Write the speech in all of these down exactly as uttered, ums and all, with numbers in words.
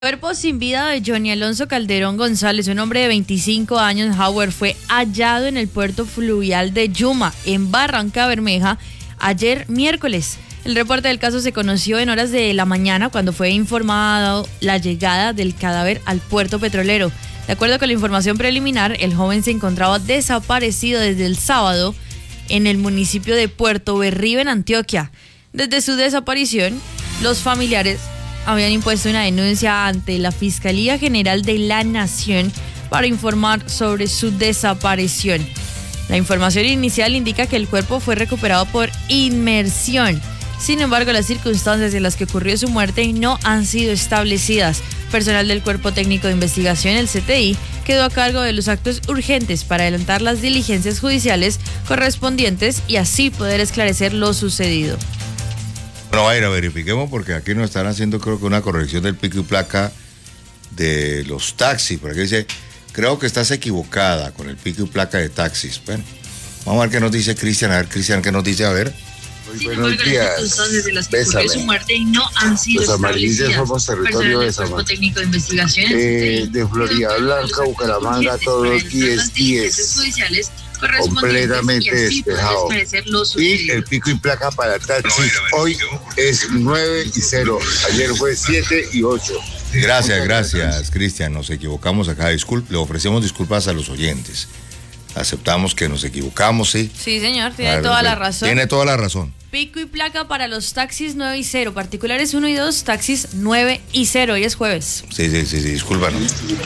Cuerpo sin vida de Johnny Alonso Calderón González, un hombre de veinticinco años, Howard, fue hallado en el puerto fluvial de Yuma, en Barranca Bermeja, ayer miércoles. El reporte del caso se conoció en horas de la mañana cuando fue informado la llegada del cadáver al puerto petrolero. De acuerdo con la información preliminar, el joven se encontraba desaparecido desde el sábado en el municipio de Puerto Berrío, en Antioquia. Desde su desaparición, los familiares habían impuesto una denuncia ante la Fiscalía General de la Nación para informar sobre su desaparición. La información inicial indica que el cuerpo fue recuperado por inmersión. Sin embargo, las circunstancias en las que ocurrió su muerte no han sido establecidas. Personal del Cuerpo Técnico de Investigación, el C T I, quedó a cargo de los actos urgentes para adelantar las diligencias judiciales correspondientes y así poder esclarecer lo sucedido. Bueno, a ir a verifiquemos porque aquí nos están haciendo, creo que una corrección del pico y placa de los taxis, porque dice, creo que estás equivocada con el pico y placa de taxis. Bueno, vamos a ver qué nos dice Cristian, a ver Cristian, qué nos dice, a ver. Muy buenos días, Bésame. Su muerte no han sido los amarillos somos territorio de Samar. De, eh, de Florida Blanca, Bucaramanga, todos diez diez. Completamente despejado. Y el pico y placa para taxis hoy es nueve y cero. Ayer fue siete y ocho. Gracias, gracias, Cristian. Nos equivocamos acá. Disculpe, le ofrecemos disculpas a los oyentes. Aceptamos que nos equivocamos, ¿sí? Sí, señor, tiene claro, toda la razón. Tiene toda la razón. Pico y placa para los taxis nueve y cero, particulares uno y dos, taxis nueve y cero. Hoy es jueves. Sí, sí, sí, sí, discúlpanos.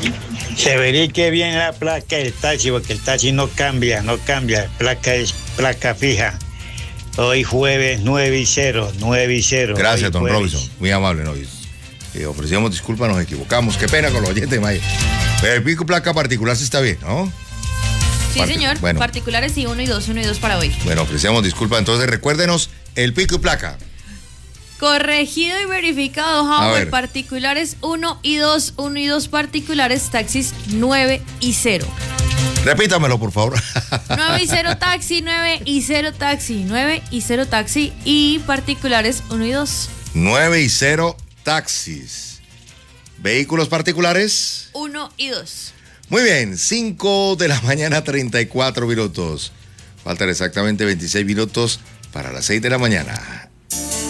Se verifique bien la placa del taxi, porque el taxi no cambia, no cambia. Placa es placa fija. Hoy jueves nueve y cero, nueve y cero. Gracias, Hoy don jueves. Robinson. Muy amable, ¿no? Eh, ofrecíamos disculpas, nos equivocamos. Qué pena con los oyentes, Maya. Pero el pico y placa particular sí está bien, ¿no? Sí, Partic- señor. bueno. Particulares y uno y dos, uno y dos para hoy. Bueno, ofrecemos disculpas. Entonces, recuérdenos el pico y placa. Corregido y verificado, A Howard. ver. Particulares uno y dos, uno y dos particulares, taxis nueve y cero. Repítamelo, por favor. nueve y cero taxi, nueve y cero taxi, nueve y cero taxi y particulares uno y dos. nueve y cero taxis. Vehículos particulares. uno y dos. Muy bien, cinco de la mañana, treinta y cuatro minutos. Faltan exactamente veintiséis minutos para las seis de la mañana.